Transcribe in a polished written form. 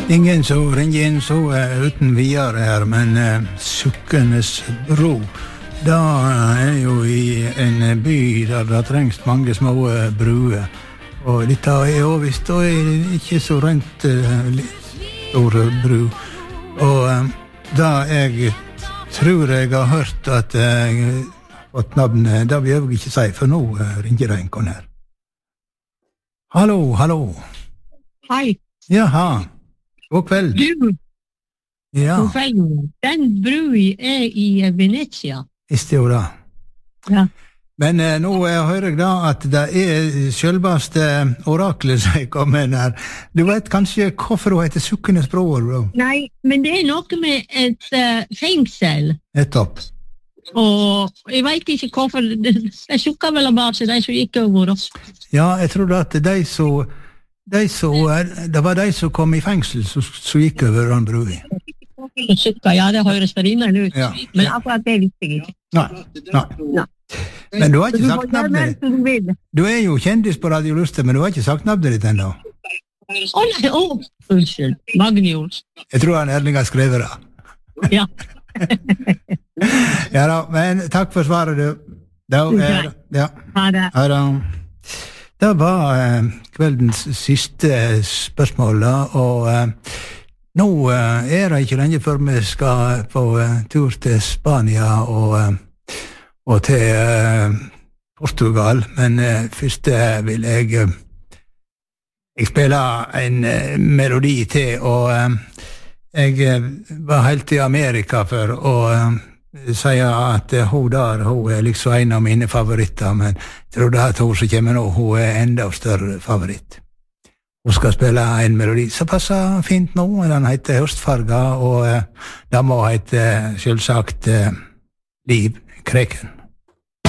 Ingen som ringer inn så uten videre her, men Sukkenes bro, da jo i en by der det trengs mange små bruer. Og dette jo visst, da ikke så rent store bru. Og da jeg tror jeg har hørt at jeg fått navnet, da vil jeg ikke si, for nå ringer det en kon her. Hallo, hallo. Hei. Jaha. God kveld. Du, Ja, god kveld. Den brui i Venezia. visste jo det. Ja. Men nå hører jeg da at det selveste oraklet som kommer inn her. Du vet kanskje hvorfor hun heter Sukkenes bro, bro? Nei, men det noe med et fengsel. Nettopp. Og jeg vet ikke hvorfor. Det sukket vel bare til de som gikk over oss. Ja, jeg trodde at det var de som kom i fengsel som gikk over den brua. Sukket, ja, det høres rimelig ut. Ja. Men akkurat det visste jeg ikke. Nei. Men du har ikke sagt navnet ditt. Du jo kjendis på Radio Luster, men du har ikke sagt navnet ditt ennå. Å nei, unnskyld. Magnus. Jeg tror han Erling har skrevet det. Ja. Ja da, men takk for svaret, du. Da ja. Ha det. Ja da. Det var kveldens siste spørsmål, da, og nå det ikke lenge før vi skal på tur til Spania og til Portugal, men først vil jeg spille en melodi til, og jeg var helt i Amerika for å si at hun liksom en av mine favoritter, men jeg tror det at hun som kommer nå, hun enda større favoritt. Hun skal spille en melodi som passer fint nå, den heter Høstfarga, og den må hete selvsagt Liv Kreken.